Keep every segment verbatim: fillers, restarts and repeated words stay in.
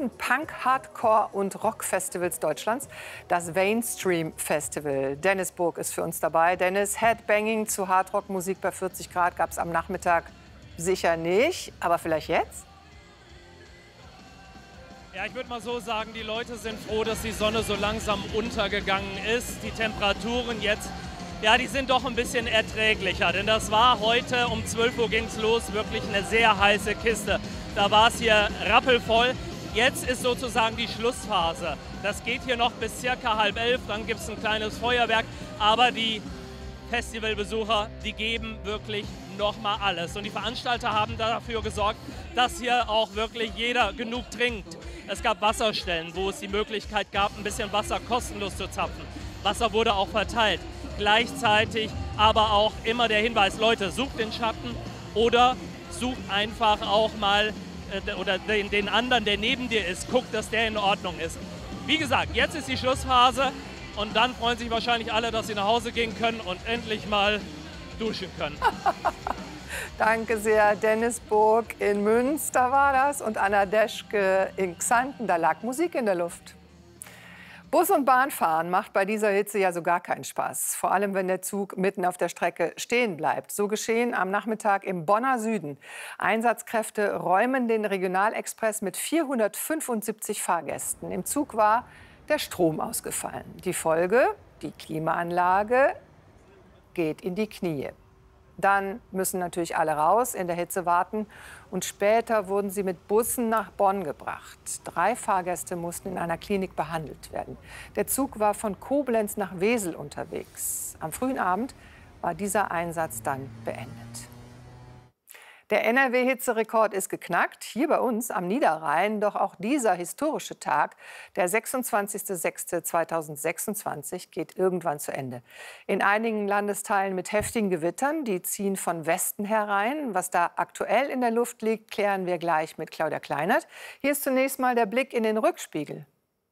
größten Punk-, Hardcore- und Rock-Festivals Deutschlands, das Mainstream Festival. Dennis Burg ist für uns dabei. Dennis, Headbanging zu Hardrock-Musik bei vierzig Grad gab es am Nachmittag sicher nicht, aber vielleicht jetzt? Ja, ich würde mal so sagen, die Leute sind froh, dass die Sonne so langsam untergegangen ist. Die Temperaturen jetzt, ja, die sind doch ein bisschen erträglicher. Denn das war heute, um zwölf Uhr ging es los, wirklich eine sehr heiße Kiste. Da war es hier rappelvoll. Jetzt ist sozusagen die Schlussphase. Das geht hier noch bis circa halb elf, dann gibt es ein kleines Feuerwerk. Aber die Festivalbesucher, die geben wirklich noch mal alles. Und die Veranstalter haben dafür gesorgt, dass hier auch wirklich jeder genug trinkt. Es gab Wasserstellen, wo es die Möglichkeit gab, ein bisschen Wasser kostenlos zu zapfen. Wasser wurde auch verteilt. Gleichzeitig aber auch immer der Hinweis, Leute, sucht den Schatten oder sucht einfach auch mal äh, oder den, den anderen, der neben dir ist, guckt, dass der in Ordnung ist. Wie gesagt, jetzt ist die Schlussphase und dann freuen sich wahrscheinlich alle, dass sie nach Hause gehen können und endlich mal duschen können. Danke sehr. Dennis Burg in Münster war das und Anna Deschke in Xanten. Da lag Musik in der Luft. Bus- und Bahnfahren macht bei dieser Hitze ja so gar keinen Spaß. Vor allem, wenn der Zug mitten auf der Strecke stehen bleibt. So geschehen am Nachmittag im Bonner Süden. Einsatzkräfte räumen den Regionalexpress mit vierhundertfünfundsiebzig Fahrgästen. Im Zug war der Strom ausgefallen. Die Folge, die Klimaanlage geht in die Knie. Dann müssen natürlich alle raus, in der Hitze warten. Und später wurden sie mit Bussen nach Bonn gebracht. Drei Fahrgäste mussten in einer Klinik behandelt werden. Der Zug war von Koblenz nach Wesel unterwegs. Am frühen Abend war dieser Einsatz dann beendet. Der N R W-Hitzerekord ist geknackt, hier bei uns am Niederrhein. Doch auch dieser historische Tag, der sechsundzwanzigster sechster zweitausendsechsundzwanzig, geht irgendwann zu Ende. In einigen Landesteilen mit heftigen Gewittern, die ziehen von Westen herein. Was da aktuell in der Luft liegt, klären wir gleich mit Claudia Kleinert. Hier ist zunächst mal der Blick in den Rückspiegel.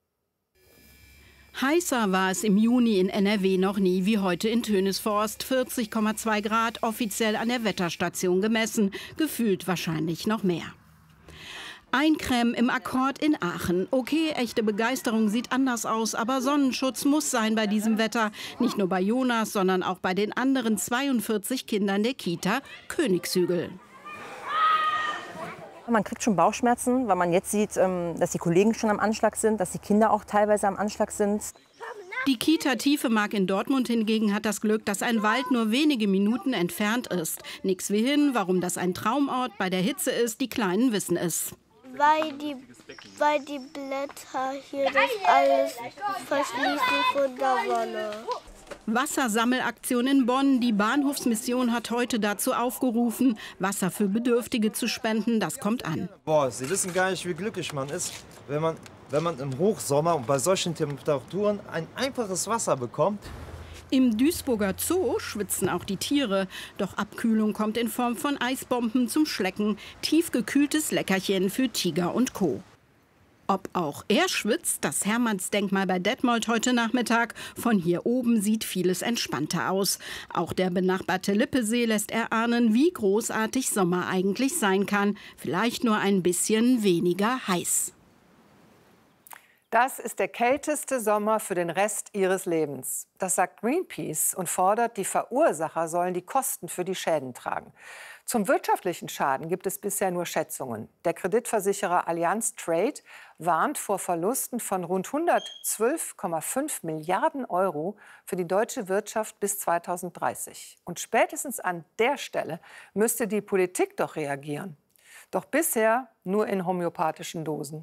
Heißer war es im Juni in N R W noch nie wie heute in Tönisforst. vierzig Komma zwei Grad offiziell an der Wetterstation gemessen. Gefühlt wahrscheinlich noch mehr. Eincremen im Akkord in Aachen. Okay, echte Begeisterung sieht anders aus, aber Sonnenschutz muss sein bei diesem Wetter. Nicht nur bei Jonas, sondern auch bei den anderen zweiundvierzig Kindern der Kita Königshügel. Man kriegt schon Bauchschmerzen, weil man jetzt sieht, dass die Kollegen schon am Anschlag sind, dass die Kinder auch teilweise am Anschlag sind. Die Kita Tiefemark in Dortmund hingegen hat das Glück, dass ein Wald nur wenige Minuten entfernt ist. Nix wie hin, warum das ein Traumort bei der Hitze ist, die Kleinen wissen es. Weil die, weil die Blätter hier das alles verschließen von der Sonne. Wassersammelaktion in Bonn. Die Bahnhofsmission hat heute dazu aufgerufen, Wasser für Bedürftige zu spenden. Das kommt an. Boah, Sie wissen gar nicht, wie glücklich man ist, wenn man, wenn man im Hochsommer und bei solchen Temperaturen ein einfaches Wasser bekommt. Im Duisburger Zoo schwitzen auch die Tiere. Doch Abkühlung kommt in Form von Eisbomben zum Schlecken. Tiefgekühltes Leckerchen für Tiger und Co. Ob auch er schwitzt, das Hermannsdenkmal bei Detmold heute Nachmittag. Von hier oben sieht vieles entspannter aus. Auch der benachbarte Lippesee lässt erahnen, wie großartig Sommer eigentlich sein kann. Vielleicht nur ein bisschen weniger heiß. Das ist der kälteste Sommer für den Rest ihres Lebens. Das sagt Greenpeace und fordert, die Verursacher sollen die Kosten für die Schäden tragen. Zum wirtschaftlichen Schaden gibt es bisher nur Schätzungen. Der Kreditversicherer Allianz Trade warnt vor Verlusten von rund hundertzwölf Komma fünf Milliarden Euro für die deutsche Wirtschaft bis zweitausenddreißig. Und spätestens an der Stelle müsste die Politik doch reagieren. Doch bisher nur in homöopathischen Dosen.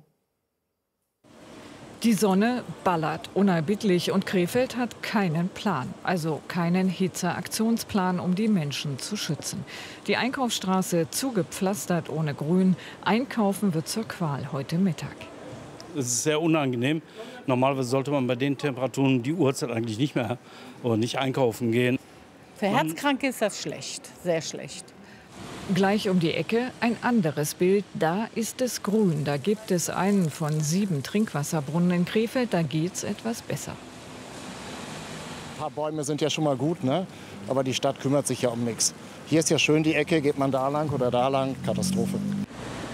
Die Sonne ballert unerbittlich und Krefeld hat keinen Plan, also keinen Hitzeaktionsplan, um die Menschen zu schützen. Die Einkaufsstraße zugepflastert ohne Grün. Einkaufen wird zur Qual heute Mittag. Es ist sehr unangenehm. Normalerweise sollte man bei den Temperaturen die Uhrzeit eigentlich nicht mehr oder nicht einkaufen gehen. Für Herzkranke ist das schlecht, sehr schlecht. Gleich um die Ecke ein anderes Bild. Da ist es grün. Da gibt es einen von sieben Trinkwasserbrunnen in Krefeld. Da geht's etwas besser. Ein paar Bäume sind ja schon mal gut, ne? Aber die Stadt kümmert sich ja um nichts. Hier ist ja schön die Ecke, geht man da lang oder da lang, Katastrophe.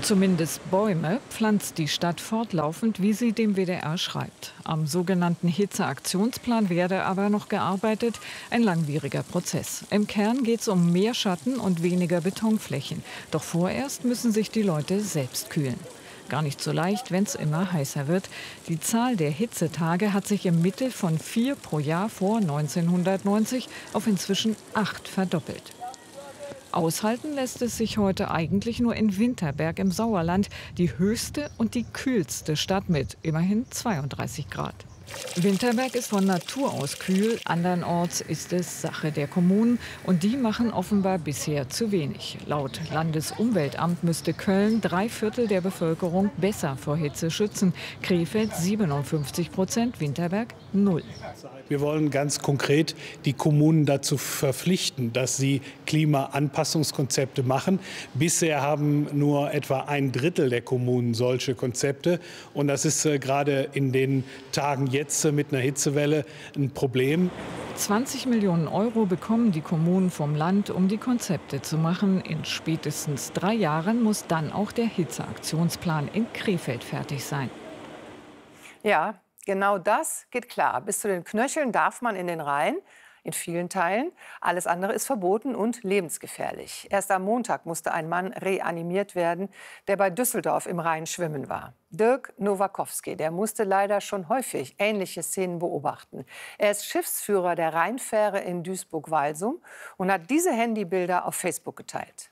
Zumindest Bäume pflanzt die Stadt fortlaufend, wie sie dem W D R schreibt. Am sogenannten Hitzeaktionsplan werde aber noch gearbeitet, ein langwieriger Prozess. Im Kern geht es um mehr Schatten und weniger Betonflächen. Doch vorerst müssen sich die Leute selbst kühlen. Gar nicht so leicht, wenn es immer heißer wird. Die Zahl der Hitzetage hat sich im Mittel von vier pro Jahr vor neunzehnhundertneunzig auf inzwischen acht verdoppelt. Aushalten lässt es sich heute eigentlich nur in Winterberg im Sauerland, die höchste und die kühlste Stadt mit immerhin zweiunddreißig Grad. Winterberg ist von Natur aus kühl, andernorts ist es Sache der Kommunen und die machen offenbar bisher zu wenig. Laut Landesumweltamt müsste Köln drei Viertel der Bevölkerung besser vor Hitze schützen. Krefeld siebenundfünfzig Prozent, Winterberg null. Wir wollen ganz konkret die Kommunen dazu verpflichten, dass sie Klimaanpassungskonzepte machen. Bisher haben nur etwa ein Drittel der Kommunen solche Konzepte. Und das ist äh, gerade in den Tagen jetzt äh, mit einer Hitzewelle ein Problem. zwanzig Millionen Euro bekommen die Kommunen vom Land, um die Konzepte zu machen. In spätestens drei Jahren muss dann auch der Hitzeaktionsplan in Krefeld fertig sein. Ja. Genau das geht klar. Bis zu den Knöcheln darf man in den Rhein, in vielen Teilen. Alles andere ist verboten und lebensgefährlich. Erst am Montag musste ein Mann reanimiert werden, der bei Düsseldorf im Rhein schwimmen war. Dirk Nowakowski, der musste leider schon häufig ähnliche Szenen beobachten. Er ist Schiffsführer der Rheinfähre in Duisburg-Walsum und hat diese Handybilder auf Facebook geteilt.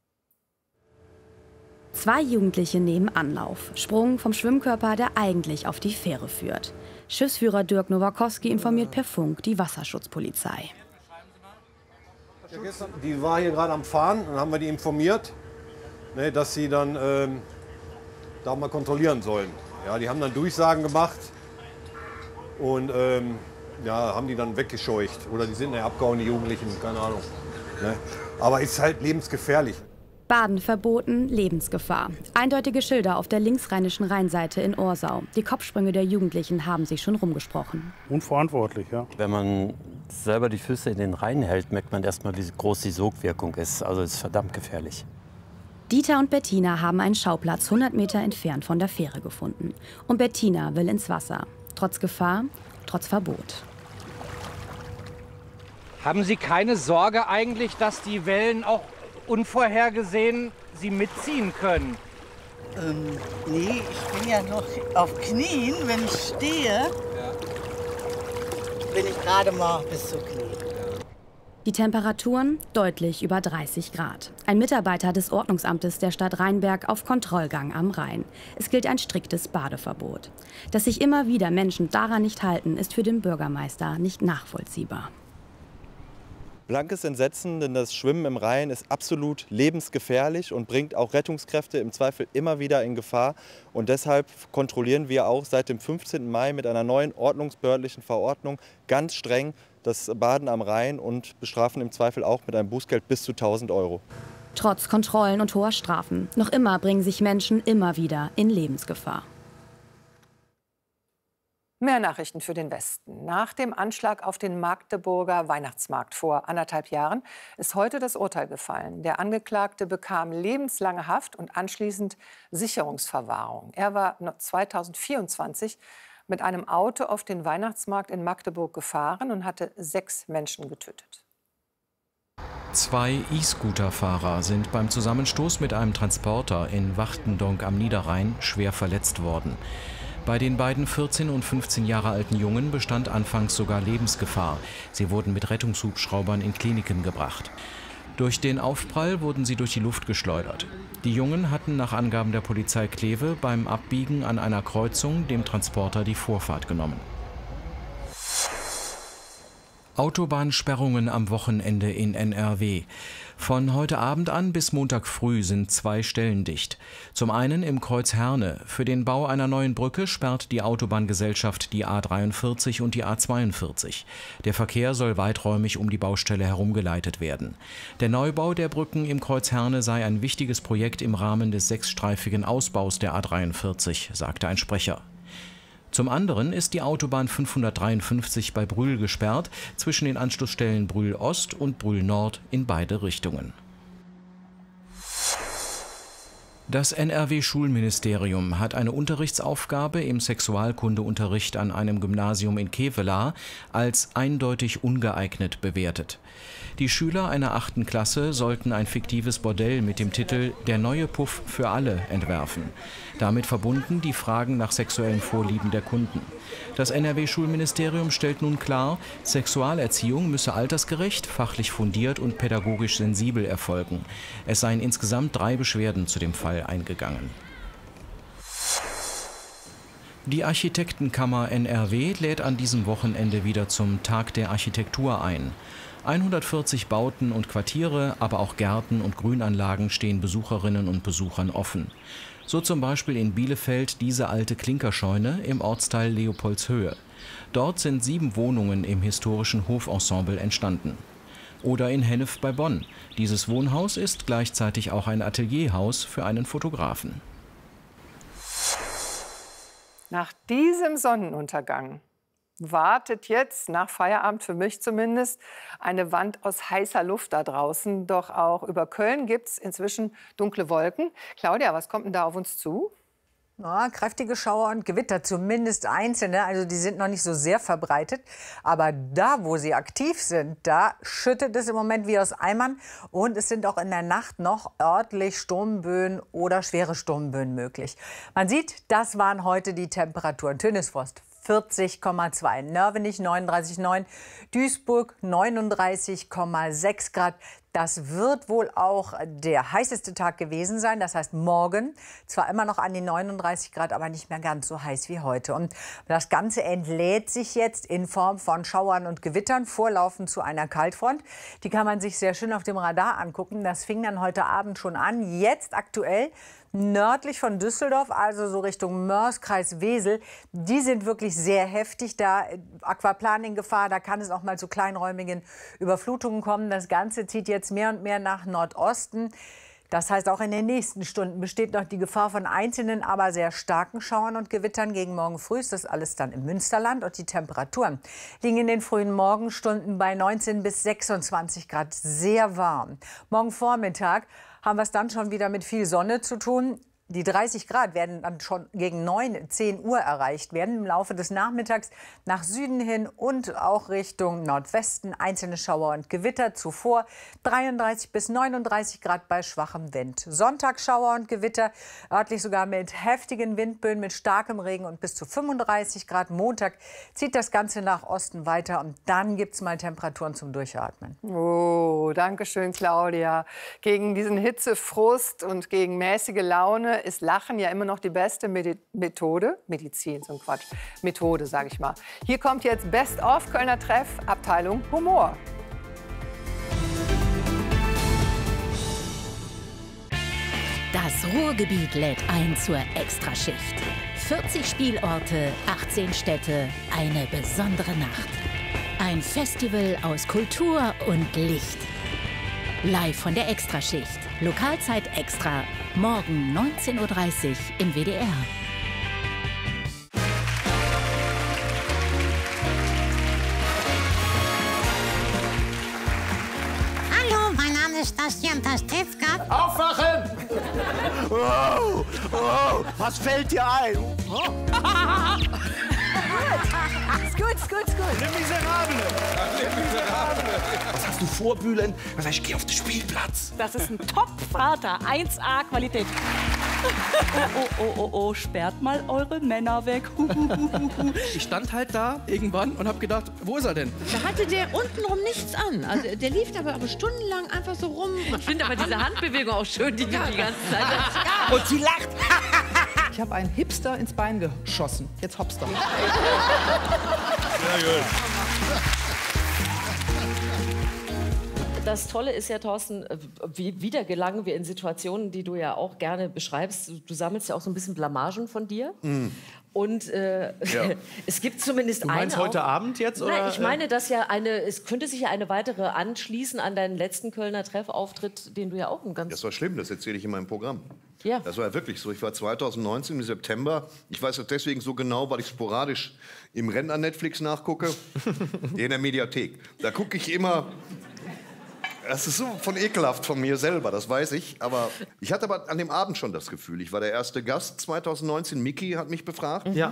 Zwei Jugendliche nehmen Anlauf. Sprung vom Schwimmkörper, der eigentlich auf die Fähre führt. Schiffsführer Dirk Nowakowski informiert per Funk die Wasserschutzpolizei. Die war hier gerade am Fahren, dann haben wir die informiert, ne, dass sie dann ähm, da mal kontrollieren sollen. Ja, die haben dann Durchsagen gemacht und ähm, ja, haben die dann weggescheucht. Oder die sind ja abgehauen, die Jugendlichen, keine Ahnung. Ne? Aber ist halt lebensgefährlich. Baden verboten, Lebensgefahr. Eindeutige Schilder auf der linksrheinischen Rheinseite in Orsau. Die Kopfsprünge der Jugendlichen haben sich schon rumgesprochen. Unverantwortlich, ja. Wenn man selber die Füße in den Rhein hält, merkt man erst mal, wie groß die Sogwirkung ist. Also es ist verdammt gefährlich. Dieter und Bettina haben einen Schauplatz hundert Meter entfernt von der Fähre gefunden. Und Bettina will ins Wasser. Trotz Gefahr, trotz Verbot. Haben Sie keine Sorge eigentlich, dass die Wellen auch unvorhergesehen Sie mitziehen können? Ähm, nee, ich bin ja noch auf Knien. Wenn ich stehe, ja. bin ich gerade mal bis zu Knie. Die Temperaturen deutlich über dreißig Grad. Ein Mitarbeiter des Ordnungsamtes der Stadt Rheinberg auf Kontrollgang am Rhein. Es gilt ein striktes Badeverbot. Dass sich immer wieder Menschen daran nicht halten, ist für den Bürgermeister nicht nachvollziehbar. Blankes Entsetzen, denn das Schwimmen im Rhein ist absolut lebensgefährlich und bringt auch Rettungskräfte im Zweifel immer wieder in Gefahr. Und deshalb kontrollieren wir auch seit dem fünfzehnten Mai mit einer neuen ordnungsbehördlichen Verordnung ganz streng das Baden am Rhein und bestrafen im Zweifel auch mit einem Bußgeld bis zu tausend Euro. Trotz Kontrollen und hoher Strafen, noch immer bringen sich Menschen immer wieder in Lebensgefahr. Mehr Nachrichten für den Westen. Nach dem Anschlag auf den Magdeburger Weihnachtsmarkt vor anderthalb Jahren ist heute das Urteil gefallen. Der Angeklagte bekam lebenslange Haft und anschließend Sicherungsverwahrung. Er war zweitausendvierundzwanzig mit einem Auto auf den Weihnachtsmarkt in Magdeburg gefahren und hatte sechs Menschen getötet. Zwei E-Scooter-Fahrer sind beim Zusammenstoß mit einem Transporter in Wachtendonk am Niederrhein schwer verletzt worden. Bei den beiden vierzehn und fünfzehn Jahre alten Jungen bestand anfangs sogar Lebensgefahr. Sie wurden mit Rettungshubschraubern in Kliniken gebracht. Durch den Aufprall wurden sie durch die Luft geschleudert. Die Jungen hatten nach Angaben der Polizei Kleve beim Abbiegen an einer Kreuzung dem Transporter die Vorfahrt genommen. Autobahnsperrungen am Wochenende in N R W. Von heute Abend an bis Montag früh sind zwei Stellen dicht. Zum einen im Kreuz Herne. Für den Bau einer neuen Brücke sperrt die Autobahngesellschaft die A dreiundvierzig und die A zweiundvierzig. Der Verkehr soll weiträumig um die Baustelle herumgeleitet werden. Der Neubau der Brücken im Kreuz Herne sei ein wichtiges Projekt im Rahmen des sechsstreifigen Ausbaus der A dreiundvierzig, sagte ein Sprecher. Zum anderen ist die Autobahn fünfhundertdreiundfünfzig bei Brühl gesperrt, zwischen den Anschlussstellen Brühl Ost und Brühl Nord in beide Richtungen. Das N R W-Schulministerium hat eine Unterrichtsaufgabe im Sexualkundeunterricht an einem Gymnasium in Kevelaer als eindeutig ungeeignet bewertet. Die Schüler einer achten Klasse sollten ein fiktives Bordell mit dem Titel »Der neue Puff für alle« entwerfen. Damit verbunden die Fragen nach sexuellen Vorlieben der Kunden. Das N R W-Schulministerium stellt nun klar, Sexualerziehung müsse altersgerecht, fachlich fundiert und pädagogisch sensibel erfolgen. Es seien insgesamt drei Beschwerden zu dem Fall eingegangen. Die Architektenkammer N R W lädt an diesem Wochenende wieder zum Tag der Architektur ein. hundertvierzig Bauten und Quartiere, aber auch Gärten und Grünanlagen stehen Besucherinnen und Besuchern offen. So zum Beispiel in Bielefeld diese alte Klinkerscheune im Ortsteil Leopoldshöhe. Dort sind sieben Wohnungen im historischen Hofensemble entstanden. Oder in Hennef bei Bonn. Dieses Wohnhaus ist gleichzeitig auch ein Atelierhaus für einen Fotografen. Nach diesem Sonnenuntergang wartet jetzt, nach Feierabend für mich zumindest, eine Wand aus heißer Luft da draußen. Doch auch über Köln gibt es inzwischen dunkle Wolken. Claudia, was kommt denn da auf uns zu? Ja, kräftige Schauer und Gewitter, zumindest einzelne. Also die sind noch nicht so sehr verbreitet. Aber da, wo sie aktiv sind, da schüttet es im Moment wie aus Eimern. Und es sind auch in der Nacht noch örtlich Sturmböen oder schwere Sturmböen möglich. Man sieht, das waren heute die Temperaturen. Tönisforst vierzig Komma zwei, Nörvenich neununddreißig Komma neun, Duisburg neununddreißig Komma sechs Grad. Das wird wohl auch der heißeste Tag gewesen sein. Das heißt morgen zwar immer noch an die neununddreißig Grad, aber nicht mehr ganz so heiß wie heute. Und das Ganze entlädt sich jetzt in Form von Schauern und Gewittern, vorlaufend zu einer Kaltfront. Die kann man sich sehr schön auf dem Radar angucken. Das fing dann heute Abend schon an. Jetzt aktuell nördlich von Düsseldorf, also so Richtung Mörs, Kreis Wesel, die sind wirklich sehr heftig. Da Aquaplaning-Gefahr, da kann es auch mal zu kleinräumigen Überflutungen kommen. Das Ganze zieht jetzt mehr und mehr nach Nordosten. Das heißt, auch in den nächsten Stunden besteht noch die Gefahr von einzelnen, aber sehr starken Schauern und Gewittern. Gegen morgen früh ist das alles dann im Münsterland. Und die Temperaturen liegen in den frühen Morgenstunden bei neunzehn bis sechsundzwanzig Grad. Sehr warm. Morgen Vormittag haben wir es dann schon wieder mit viel Sonne zu tun. Die dreißig Grad werden dann schon gegen neun, zehn Uhr erreicht werden. Im Laufe des Nachmittags nach Süden hin und auch Richtung Nordwesten einzelne Schauer und Gewitter. Zuvor dreiunddreißig bis neununddreißig Grad bei schwachem Wind. Sonntag Schauer und Gewitter, örtlich sogar mit heftigen Windböen, mit starkem Regen und bis zu fünfunddreißig Grad. Montag zieht das Ganze nach Osten weiter und dann gibt es mal Temperaturen zum Durchatmen. Oh, danke schön, Claudia. Gegen diesen Hitzefrust und gegen mäßige Laune ist Lachen ja immer noch die beste Medi Methode. Medizin, so ein Quatsch. Methode, sage ich mal. Hier kommt jetzt Best of Kölner Treff, Abteilung Humor. Das Ruhrgebiet lädt ein zur Extraschicht. vierzig Spielorte, achtzehn Städte, eine besondere Nacht. Ein Festival aus Kultur und Licht. Live von der Extraschicht. Lokalzeit extra. Morgen neunzehn Uhr dreißig im W D R. Hallo, mein Name ist Bastian Pastewka. Aufwachen! Wow, wow, was fällt dir ein? Ist gut, ist gut, ist gut. Le Miserable! Le Miserable! Was hast du vor, Bühlen? Was heißt, ich geh auf den Spielplatz. Das ist ein Top-Vater, eins A Qualität. Oh, oh, oh, oh, oh, sperrt mal eure Männer weg. Ich stand halt da irgendwann und hab gedacht, wo ist er denn? Da hatte der untenrum nichts an. Also der lief aber, aber stundenlang einfach so rum. Ich finde aber diese Handbewegung auch schön, die du die ganze Zeit hast. Und sie lacht. Ich habe einen Hipster ins Bein geschossen. Jetzt hoppst du. Sehr gut. Das Tolle ist ja, Thorsten, wie, wieder gelangen wir in Situationen, die du ja auch gerne beschreibst. Du sammelst ja auch so ein bisschen Blamagen von dir. Mm. Und äh, ja. Es gibt zumindest eine. Du meinst eine heute auch, Abend jetzt? Oder? Nein, ich meine, dass ja eine, es könnte sich ja eine weitere anschließen an deinen letzten Kölner Treffauftritt, den du ja auch ein ganz... Das war schlimm, das erzähle ich in meinem Programm. Ja. Das war ja wirklich so. Ich war zweitausendneunzehn im September. Ich weiß das deswegen so genau, weil ich sporadisch im Rennen an Netflix nachgucke. In der Mediathek. Da gucke ich immer... Das ist so von ekelhaft von mir selber, das weiß ich. Aber ich hatte aber an dem Abend schon das Gefühl, ich war der erste Gast zweitausendneunzehn. Miki hat mich befragt. Ja.